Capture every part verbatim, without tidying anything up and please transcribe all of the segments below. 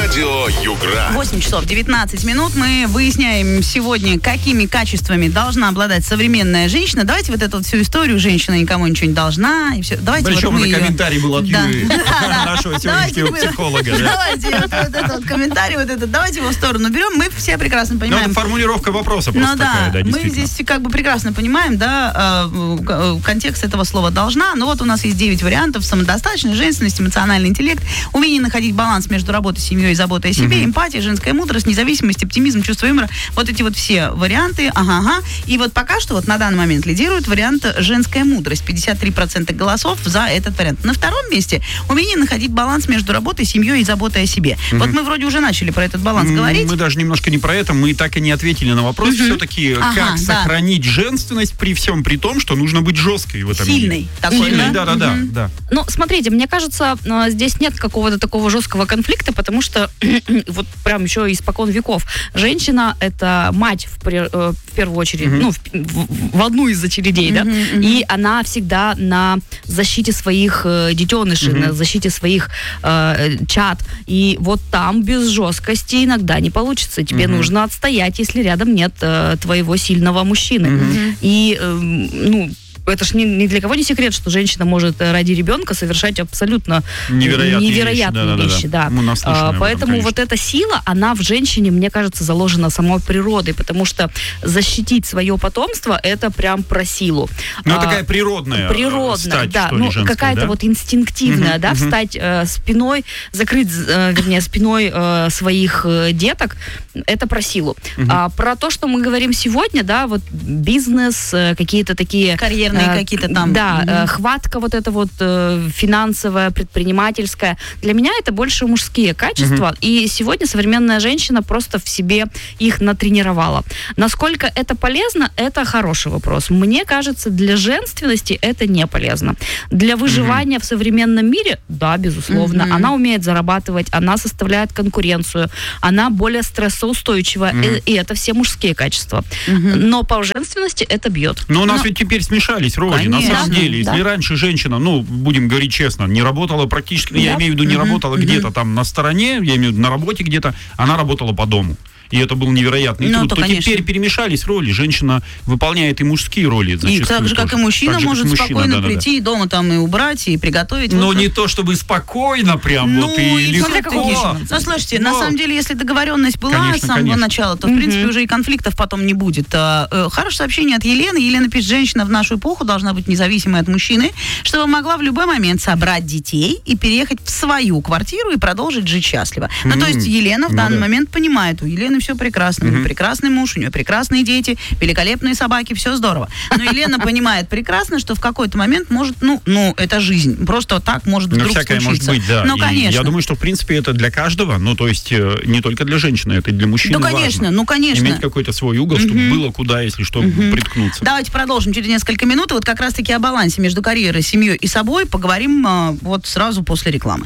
Радио Югра. восемь часов девятнадцать минут. Мы выясняем сегодня, какими качествами должна обладать современная женщина. Давайте вот эту вот всю историю «женщина никому ничего не должна». И все. Давайте Причем вот мы на ее... комментарий был от Да. Юры, нашего сегодняшнего психолога. да. Давайте вот этот комментарий, вот этот, давайте его в сторону берем. Мы все прекрасно Ну, понимаем. это формулировка вопроса Ну просто да, такая, да, мы действительно. здесь как бы прекрасно понимаем, да, э, к- контекст этого слова «должна». Но вот у нас есть девять вариантов: самодостаточность, женственность, эмоциональный интеллект, умение находить баланс между работой, семьей и заботой о себе, эмпатия, женская мудрость, независимость, оптимизм, чувство юмора. Вот эти вот все варианты. Ага, ага. И вот пока что вот на данный момент лидирует вариант «женская мудрость». пятьдесят три процента голосов за этот вариант. На втором месте умение находить баланс между работой, семьей и заботой о себе. Вот мы вроде уже начали про этот баланс М, говорить. Мы даже немножко не про это, мы так и не ответили на вопрос. Все-таки, Ага, как да. сохранить женственность при всем при том, что нужно быть жесткой в этом Сильной мире. такой, Сильной, да? да-да-да. Мгм. да. Ну, смотрите, мне кажется, э, здесь нет какого-то такого жесткого конфликта, потому что вот прям еще испокон веков женщина — это мать в, пре- э, в первую очередь, ну, в, в- в одну из очередей, да, и она всегда на защите своих э, детенышей, на защите своих э, чад, и вот там без жесткости иногда не получится. Тебе нужно отстоять, если рядом нет э, твоего сильного мужчины. И, э, ну, это ж ни, ни для кого не секрет, что женщина может э, ради ребенка совершать абсолютно Невероятные невероятные вещи, вещи. да-да-да. да. Мы наслышаны А, об этом, поэтому конечно. вот эта сила, она в женщине, мне кажется, заложена самой природой, потому что защитить свое потомство — это прям про силу. Ну, А, такая природная, природная, стать, да, что ли, ну, женская, какая-то да? вот инстинктивная, да, встать э, спиной, закрыть, э, вернее, спиной э, своих э, деток, это про силу. А про то, что мы говорим сегодня, да, вот бизнес, э, какие-то такие... Карьерные э, какие-то там. Да, Мгм. э, хватка вот эта вот э, финансовая, предпринимательская. Для меня это больше мужские качества, и сегодня современная женщина просто в себе их натренировала. Насколько это полезно, это хороший вопрос. Мне кажется, для женственности это не полезно. Для выживания в современном мире, да, безусловно, Мгм. она умеет зарабатывать, она составляет конкуренцию, она более стрессоустойчива, и, и это все мужские качества. Но по женственности это бьет. Но у нас Ну, ведь теперь смешались роли, на Конечно, самом деле. да. Если раньше женщина, ну, будем говорить честно, не работала практически, я Да. имею в виду, не работала где-то там на стороне, я имею в виду на работе где-то, она работала по дому. И это был невероятный Ну, труд. то, То конечно. теперь перемешались роли. Женщина выполняет и мужские роли И зачастую так же, как и тоже. мужчина, Так же, как может мужчина, спокойно да-да-да. прийти и дома там и убрать, и приготовить. Но Вот не как- то, чтобы спокойно прям Ну, вот и и легко. всё-таки. Ну, слушайте, на Но- самом деле, если договоренность была Конечно, с самого конечно. начала, то, в принципе, уже и конфликтов потом не будет. А, э, Хорошее сообщение от Елены. Елена пишет: женщина в нашу эпоху должна быть независимой от мужчины, чтобы могла в любой момент собрать детей и переехать в свою квартиру и продолжить жить счастливо. Ну, то есть Елена в Ну данный да. момент понимает, у Елены все прекрасно, у нее прекрасный муж, у нее прекрасные дети, великолепные собаки, все здорово. Но Елена понимает прекрасно, что в какой-то момент может, ну, ну, это жизнь. Просто вот так может Ну, вдруг всякое может случиться. быть, да. Ну, И конечно. я думаю, что, в принципе, это для каждого, ну, то есть, э, не только для женщины, это и для мужчины Ну, важно. конечно, ну, конечно. Иметь какой-то свой угол, чтобы было куда, если что, приткнуться. Давайте продолжим через несколько минут. И вот как раз-таки о балансе между карьерой, семьей и собой поговорим а, вот сразу после рекламы.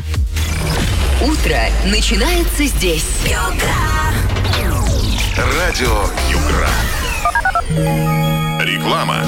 Утро начинается здесь. Радио Югра. Реклама.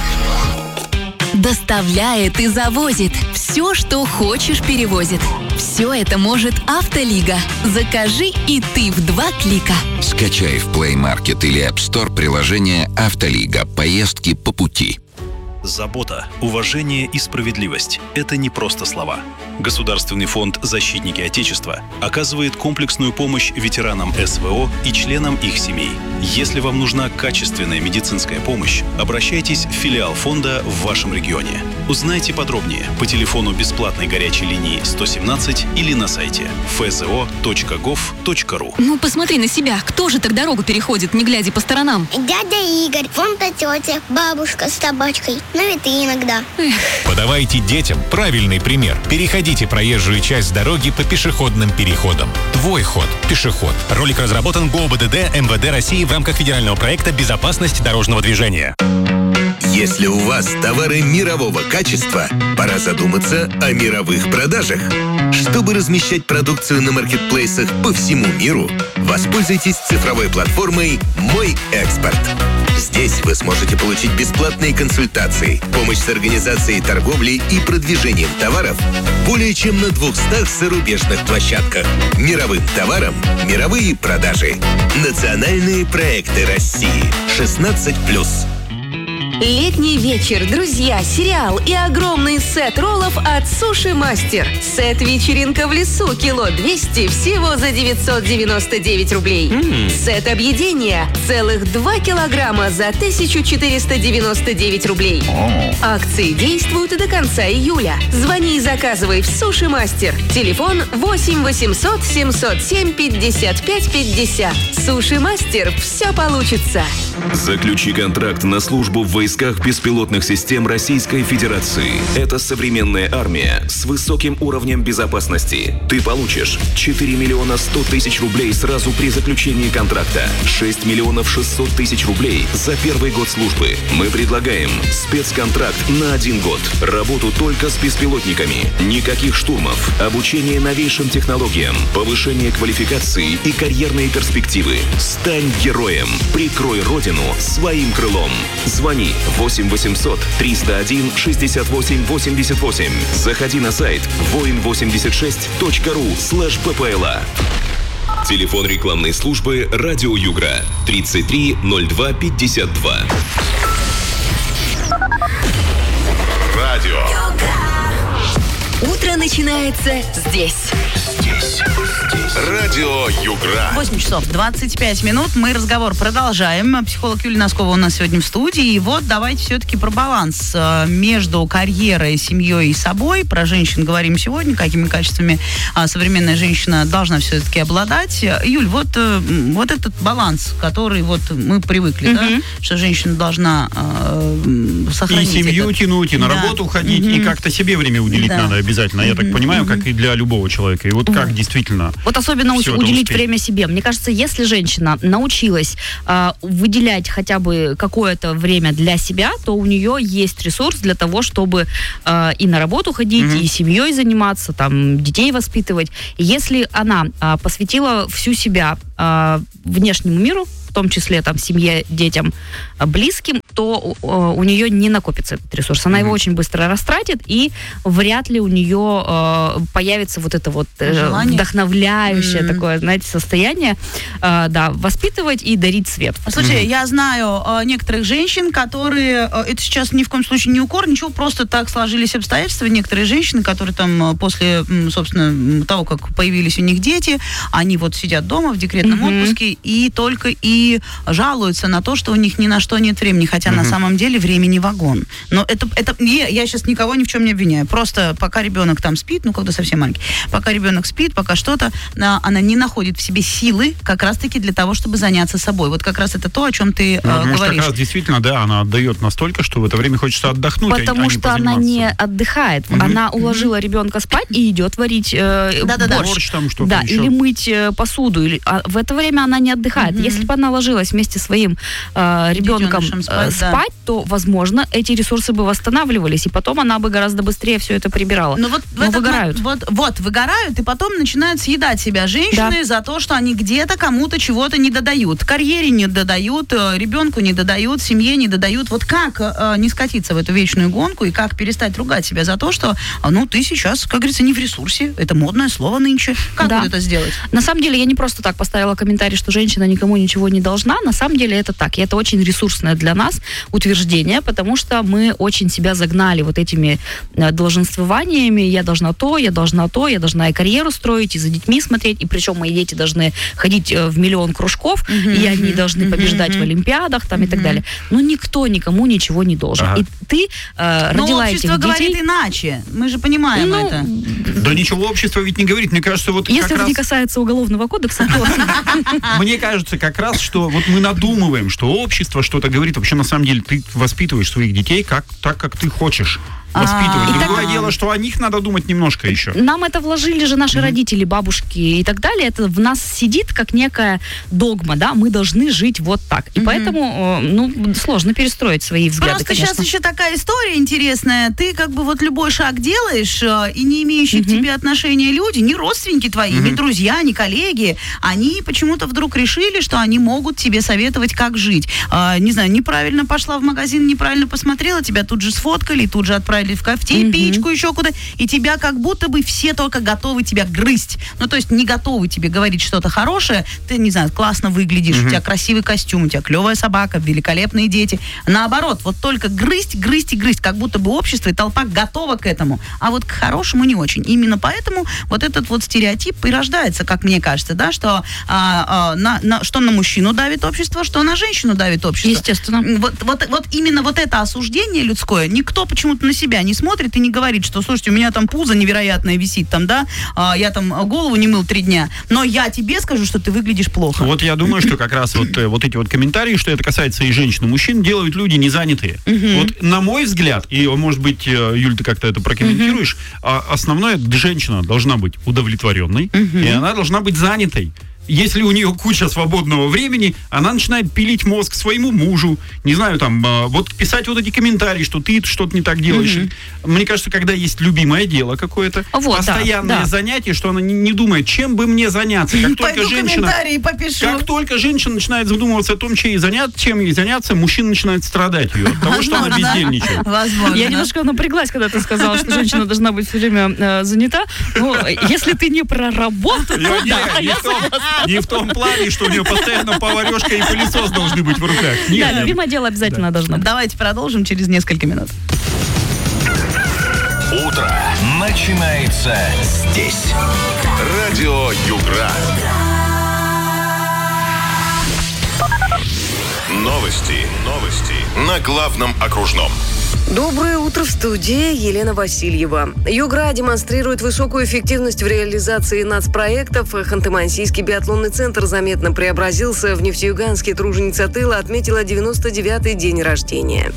Доставляет и завозит. Все, что хочешь, перевозит. Все это может Автолига. Закажи и ты в два клика. Скачай в Play Market или App Store приложение «Автолига». Поездки по пути. Забота, уважение и справедливость – это не просто слова. Государственный фонд «Защитники Отечества» оказывает комплексную помощь ветеранам СВО и членам их семей. Если вам нужна качественная медицинская помощь, обращайтесь в филиал фонда в вашем регионе. Узнайте подробнее по телефону бесплатной горячей линии сто семнадцать или на сайте эф зэ о точка гов точка ру. Ну, посмотри на себя. Кто же так дорогу переходит, не глядя по сторонам? Дядя Игорь, вон-то тетя, бабушка с собачкой. Ну и ты иногда. Подавайте детям правильный пример. Переходите проезжую часть дороги по пешеходным переходам. Твой ход. Пешеход. Ролик разработан ГОБДД эм вэ дэ России в рамках федерального проекта «Безопасность дорожного движения». Если у вас товары мирового качества, пора задуматься о мировых продажах. Чтобы размещать продукцию на маркетплейсах по всему миру, воспользуйтесь цифровой платформой «Мой экспорт». Здесь вы сможете получить бесплатные консультации, помощь с организацией торговли и продвижением товаров более чем на двухстах зарубежных площадках. Мировым товарам мировые продажи. Национальные проекты России. шестнадцать плюс. Летний вечер, друзья, сериал и огромный сет роллов от Суши Мастер. Сет «Вечеринка в лесу» кило двести всего за девятьсот девяносто девять рублей. Mm. Сет объедения целых два килограмма за тысяча четыреста девяносто девять рублей. Oh. Акции действуют до конца июля. Звони и заказывай в Суши Мастер. Телефон восемь восемьсот семьсот семь пятьдесят пять пятьдесят. Суши Мастер. Все получится. Заключи контракт на службу в войсках беспилотных систем Российской Федерации. Это современная армия с высоким уровнем безопасности. Ты получишь четыре миллиона сто тысяч рублей сразу при заключении контракта, шесть миллионов шестьсот тысяч рублей за первый год службы. Мы предлагаем спецконтракт на один год. Работу только с беспилотниками. Никаких штурмов. Обучение новейшим технологиям. Повышение квалификации и карьерные перспективы. Стань героем. Прикрой родину своим крылом. Звони восемь восемьсот триста один шестьдесят восемь восемьдесят восемь. Заходи на сайт воин восемьдесят шесть точка ру слэш ППЛА. Телефон рекламной службы «Радио Югра» тридцать три ноль два пятьдесят два. Радио. Утро начинается здесь. Здесь. Радио Югра. восемь часов двадцать пять минут. Мы разговор продолжаем. Психолог Юлия Носкова у нас сегодня в студии. И вот давайте все-таки про баланс между карьерой, семьей и собой. Про женщин говорим сегодня. Какими качествами современная женщина должна все-таки обладать. Юль, вот, вот этот баланс, который вот мы привыкли, mm-hmm. да, что женщина должна э, сохранить. И семью этот... тянуть, и на да. работу ходить, mm-hmm. и как-то себе время уделить да. надо обязательно. Я mm-hmm. так понимаю, mm-hmm. как и для любого человека. И вот как действительно... Вот особенно уделить время себе. Мне кажется, если женщина научилась э, выделять хотя бы какое-то время для себя, то у нее есть ресурс для того, чтобы э, и на работу ходить, mm-hmm. и семьей заниматься, там, детей воспитывать. И если она э, посвятила всю себя э, внешнему миру, в том числе там семье, детям, близким, то э, у нее не накопится этот ресурс. Она mm-hmm. его очень быстро растратит, и вряд ли у нее э, появится вот это вот э, вдохновляющее mm-hmm. такое, знаете, состояние, э, да, воспитывать и дарить свет. Слушай, mm-hmm. я знаю э, некоторых женщин, которые, э, это сейчас ни в коем случае не укор, ничего, просто так сложились обстоятельства. Некоторые женщины, которые там после, собственно, того, как появились у них дети, они вот сидят дома в декретном mm-hmm. отпуске и только и жалуются на то, что у них ни на что нет времени, хотя uh-huh. на самом деле времени вагон. Но это, это я, я сейчас никого ни в чем не обвиняю. Просто пока ребенок там спит, ну, когда совсем маленький, пока ребенок спит, пока что-то, она не находит в себе силы как раз-таки для того, чтобы заняться собой. Вот как раз это то, о чем ты ну, э, может, говоришь. Как раз действительно, да, она отдает настолько, что в это время хочется отдохнуть, Потому а, а что она не отдыхает. Uh-huh. Она уложила uh-huh. ребенка спать и идет варить э, борщ. борщ там, что-то да, еще. Или мыть э, посуду. Или, а в это время она не отдыхает. Uh-huh. Если бы она ложилась вместе со своим э, ребенком спать, э, спать да. то, возможно, эти ресурсы бы восстанавливались, и потом она бы гораздо быстрее все это прибирала. Но вот Но выгорают. Вот, вот, выгорают, и потом начинают съедать себя женщины да. за то, что они где-то кому-то чего-то не додают. Карьере не додают, ребенку не додают, семье не додают. Вот как э, не скатиться в эту вечную гонку, и как перестать ругать себя за то, что, ну, ты сейчас, как говорится, не в ресурсе. Это модное слово нынче. Как да. вот это сделать? На самом деле, я не просто так поставила комментарий, что женщина никому ничего не должна. На самом деле это так. И это очень ресурсное для нас утверждение, потому что мы очень себя загнали вот этими долженствованиями. Я должна то, я должна то, я должна и карьеру строить, и за детьми смотреть. И причем мои дети должны ходить в миллион кружков, uh-huh, и они uh-huh, должны побеждать uh-huh. в олимпиадах там, uh-huh. и так далее. Но никто никому ничего не должен. Ага. И ты э, родила этих детей... Но общество говорит иначе. Мы же понимаем ну, это. Да ничего общество ведь не говорит. Мне кажется, вот Если как это раз... не касается уголовного кодекса, то... Мне кажется, как раз, что вот мы надумываем, что общество что-то говорит. Вообще, на самом деле, ты воспитываешь своих детей как, так, как ты хочешь. воспитывать. А, Другое так, дело, что о них надо думать немножко еще. Нам это вложили же наши mm-hmm. родители, бабушки и так далее. Это в нас сидит как некая догма, да, мы должны жить вот так. И mm-hmm. поэтому, ну, сложно перестроить свои взгляды, Просто конечно. сейчас еще такая история интересная. Ты как бы вот любой шаг делаешь, и не имеющие mm-hmm. к тебе отношения люди, не родственники твои, mm-hmm. не друзья, не коллеги, они почему-то вдруг решили, что они могут тебе советовать, как жить. А, не знаю, неправильно пошла в магазин, неправильно посмотрела, тебя тут же сфоткали, тут же отправили в кофтей, печку, еще куда, и тебя как будто бы все только готовы тебя грызть. Ну, то есть не готовы тебе говорить что-то хорошее. Ты, не знаю, классно выглядишь, mm-hmm. у тебя красивый костюм, у тебя клевая собака, великолепные дети. Наоборот, вот только грызть, грызть и грызть, как будто бы общество и толпа готова к этому. А вот к хорошему не очень. Именно поэтому вот этот вот стереотип и рождается, как мне кажется, да, что, а, а, на, на, что на мужчину давит общество, что на женщину давит общество. Естественно. Вот, вот, вот именно вот это осуждение людское, никто почему-то на себя не смотрит и не говорит, что, слушайте, у меня там пузо невероятное висит, там, да, а, я там голову не мыл три дня, но я тебе скажу, что ты выглядишь плохо. Вот я думаю, что как раз вот, вот эти вот комментарии, что это касается и женщин, и мужчин, делают люди незанятые. Uh-huh. Вот на мой взгляд, и, может быть, Юль, ты как-то это прокомментируешь, uh-huh. основное, женщина должна быть удовлетворенной, uh-huh. и она должна быть занятой. Если у нее куча свободного времени, она начинает пилить мозг своему мужу, не знаю, там, вот писать вот эти комментарии, что ты что-то не так делаешь. Mm-hmm. Мне кажется, когда есть любимое дело какое-то, вот, постоянное да, да. занятие, что она не, не думает, чем бы мне заняться. Как только Пойду женщина, комментарии попишу. Как только женщина начинает задумываться о том, чем ей заняться, чем ей заняться, мужчина начинает страдать ее от того, что она бездельничает. Возможно. Я немножко напряглась, когда ты сказала, что женщина должна быть все время э, занята. Ну, если ты не про работу, то да, я согласна. Не в том плане, что у нее постоянно поварешка и пылесос должны быть в руках. Нет, да, нет. любимое дело обязательно да. должно быть. Давайте продолжим через несколько минут. Утро начинается здесь. Радио Югра. Новости. Новости. На главном окружном. Доброе утро, в студии Елена Васильева. Югра демонстрирует высокую эффективность в реализации нацпроектов. Ханты-Мансийский биатлонный центр заметно преобразился. В Нефтеюганске труженица тыла отметила девяносто девятый день рождения.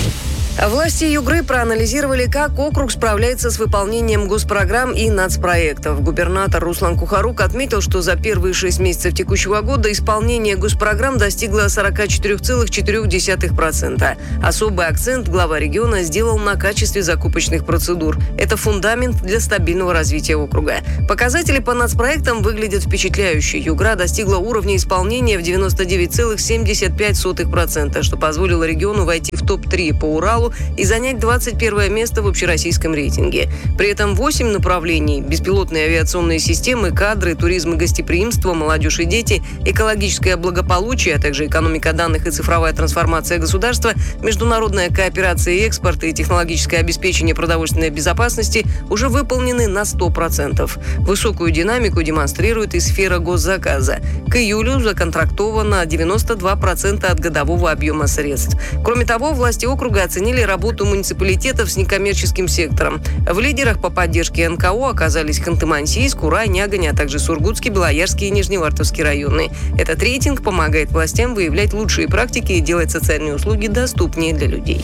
Власти Югры проанализировали, как округ справляется с выполнением госпрограмм и нацпроектов. Губернатор Руслан Кухарук отметил, что за первые шесть месяцев текущего года исполнение госпрограмм достигло сорок четыре целых четыре десятых процента. Особый акцент глава региона сделал на качестве закупочных процедур. Это фундамент для стабильного развития округа. Показатели по нацпроектам выглядят впечатляюще. Югра достигла уровня исполнения в девяносто девять целых семьдесят пять сотых процента, что позволило региону войти в топ три по Уралу и занять двадцать первое место в общероссийском рейтинге. При этом восемь направлений – беспилотные авиационные системы, кадры, туризм и гостеприимство, молодежь и дети, экологическое благополучие, а также экономика данных и цифровая трансформация государства, международная кооперация и экспорт и технологическое обеспечение продовольственной безопасности уже выполнены на сто процентов. Высокую динамику демонстрирует и сфера госзаказа. К июлю законтрактовано девяносто два процента от годового объема средств. Кроме того, власти округа оценили работу муниципалитетов с некоммерческим сектором. В лидерах по поддержке эн ка о оказались Ханты-Мансийск, Урай, Нягань, а также Сургутский, Белоярский и Нижневартовский районы. Этот рейтинг помогает властям выявлять лучшие практики и делать социальные услуги доступнее для людей.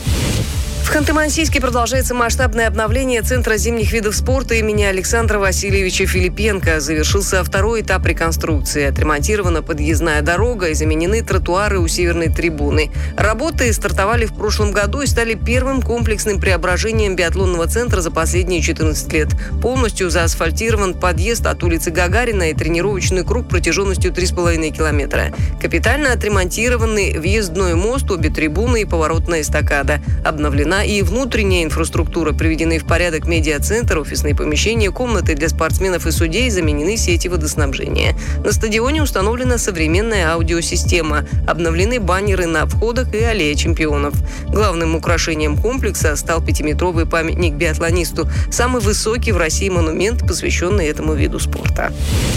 В Ханты-Мансийске продолжается масштабное обновление Центра зимних видов спорта имени Александра Васильевича Филипенко. Завершился второй этап реконструкции. Отремонтирована подъездная дорога и заменены тротуары у северной трибуны. Работы стартовали в прошлом году и стали первым комплексным преображением биатлонного центра за последние четырнадцать лет. Полностью заасфальтирован подъезд от улицы Гагарина и тренировочный круг протяженностью три с половиной километра. Капитально отремонтированы въездной мост, обе трибуны и поворотная эстакада. Обновлена и внутренняя инфраструктура, приведены в порядок медиацентр, офисные помещения, комнаты для спортсменов и судей, заменены сети водоснабжения. На стадионе установлена современная аудиосистема, обновлены баннеры на входах и аллея чемпионов. Главным украшением комплекса стал пятиметровый памятник биатлонисту, самый высокий в России монумент, посвященный этому виду спорта.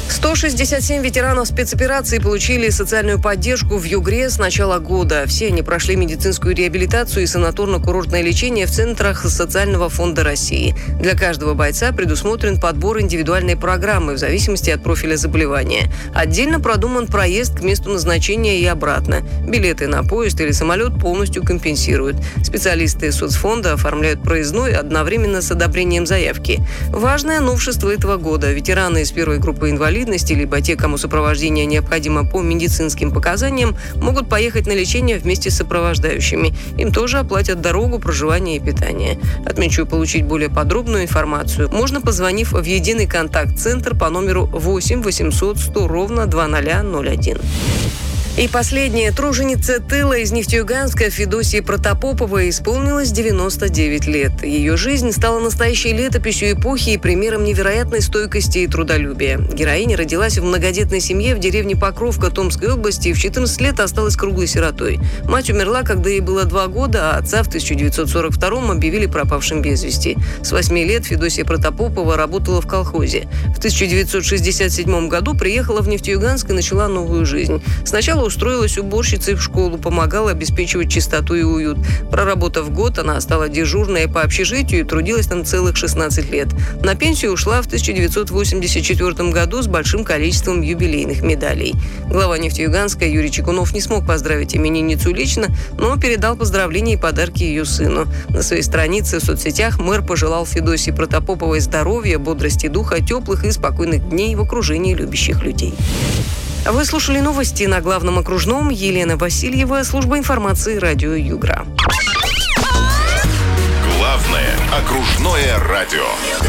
сто шестьдесят семь ветеранов спецоперации получили социальную поддержку в Югре с начала года. Все они прошли медицинскую реабилитацию и санаторно-курортное лечение в центрах Социального фонда России. Для каждого бойца предусмотрен подбор индивидуальной программы в зависимости от профиля заболевания. Отдельно продуман проезд к месту назначения и обратно. Билеты на поезд или самолет полностью компенсируют. Специалисты соцфонда оформляют проездной одновременно с одобрением заявки. Важное новшество этого года. Ветераны из первой группы инвалидности либо те, кому сопровождение необходимо по медицинским показаниям, могут поехать на лечение вместе с сопровождающими. Им тоже оплатят дорогу, проживание и питание. Отмечу, получить более подробную информацию можно, позвонив в единый контакт-центр по номеру восемь восемьсот сто ровно два ноль ноль один. И последнее. Труженице тыла из Нефтеюганска Федосии Протопоповой исполнилось девяносто девять лет. Ее жизнь стала настоящей летописью эпохи и примером невероятной стойкости и трудолюбия. Героиня родилась в многодетной семье в деревне Покровка Томской области и в четырнадцать лет осталась круглой сиротой. Мать умерла, когда ей было два года, а отца в тысяча девятьсот сорок втором объявили пропавшим без вести. С восьми лет Федосия Протопопова работала в колхозе. В тысяча девятьсот шестьдесят седьмом году приехала в Нефтеюганск и начала новую жизнь. Сначала устроилась уборщицей в школу, помогала обеспечивать чистоту и уют. Проработав год, она стала дежурной по общежитию и трудилась там целых шестнадцать лет. На пенсию ушла в тысяча девятьсот восемьдесят четвёртом году с большим количеством юбилейных медалей. Глава Нефтеюганска Юрий Чекунов не смог поздравить именинницу лично, но передал поздравления и подарки ее сыну. На своей странице в соцсетях мэр пожелал Федосии Протопоповой здоровья, бодрости духа, теплых и спокойных дней в окружении любящих людей. Вы слушали новости на Главном окружном. Елена Васильева, служба информации радио Югра. Главное окружное радио.